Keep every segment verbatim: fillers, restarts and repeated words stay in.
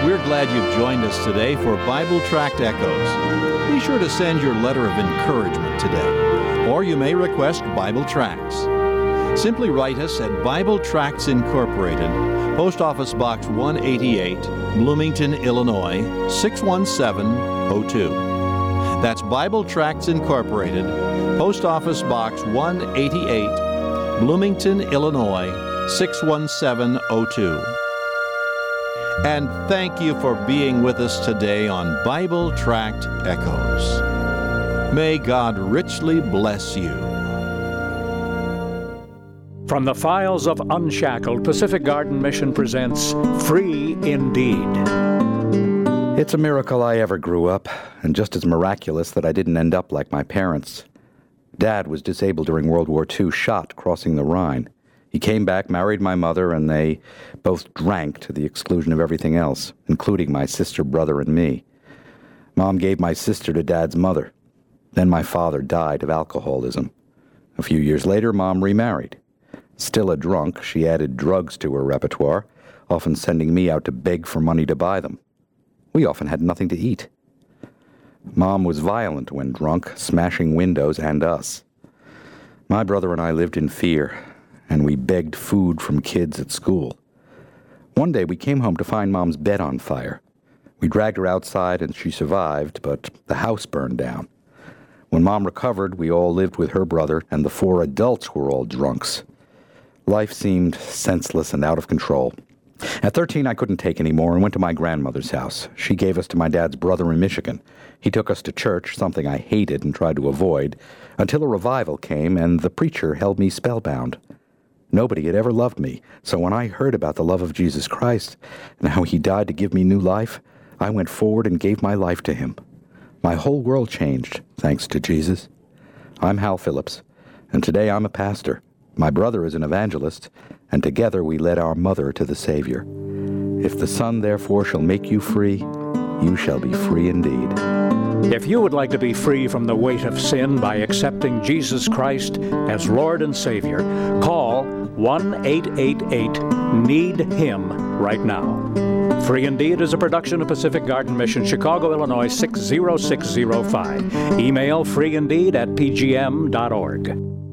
We're glad you've joined us today for Bible Tract Echoes. Be sure to send your letter of encouragement today, or you may request Bible Tracts. Simply write us at Bible Tracts Incorporated, Post Office Box one eighty-eight, Bloomington, Illinois, six one seven oh two. That's Bible Tracts Incorporated, Post Office Box one eighty-eight, Bloomington, Illinois, six one seven oh two. And thank you for being with us today on Bible Tract Echoes. May God richly bless you. From the files of Unshackled, Pacific Garden Mission presents Free Indeed. It's a miracle I ever grew up, and just as miraculous that I didn't end up like my parents. Dad was disabled during World War Two, shot crossing the Rhine. He came back, married my mother, and they both drank to the exclusion of everything else, including my sister, brother, and me. Mom gave my sister to Dad's mother. Then my father died of alcoholism. A few years later, Mom remarried. Still a drunk, she added drugs to her repertoire, often sending me out to beg for money to buy them. We often had nothing to eat. Mom was violent when drunk, smashing windows and us. My brother and I lived in fear, and we begged food from kids at school. One day we came home to find Mom's bed on fire. We dragged her outside and she survived, but the house burned down. When Mom recovered, we all lived with her brother, and the four adults were all drunks. Life seemed senseless and out of control. At thirteen, I couldn't take any more and went to my grandmother's house. She gave us to my dad's brother in Michigan. He took us to church, something I hated and tried to avoid, until a revival came and the preacher held me spellbound. Nobody had ever loved me, so when I heard about the love of Jesus Christ and how he died to give me new life, I went forward and gave my life to him. My whole world changed, thanks to Jesus. I'm Hal Phillips, and today I'm a pastor. My brother is an evangelist, and together we led our mother to the Savior. If the Son therefore shall make you free, you shall be free indeed. If you would like to be free from the weight of sin by accepting Jesus Christ as Lord and Savior, call one eight eight eight, need him right now. Free Indeed is a production of Pacific Garden Mission, Chicago, Illinois, six zero six zero five. Email freeindeed at p g m dot org.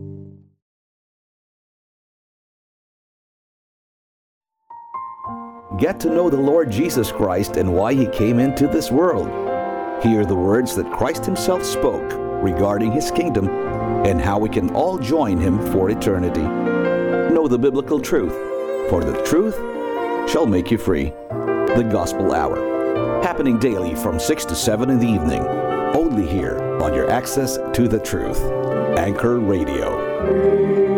Get to know the Lord Jesus Christ and why he came into this world. Hear the words that Christ himself spoke regarding his kingdom and how we can all join him for eternity. Know the biblical truth, for the truth shall make you free. The Gospel Hour, happening daily from six to seven in the evening, only here on your access to the truth. Anchor Radio.